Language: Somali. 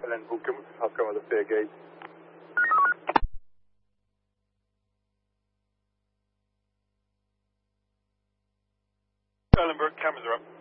Ellen Boekum, Alcoa de Fairgate. Ellenberg, cameras are up.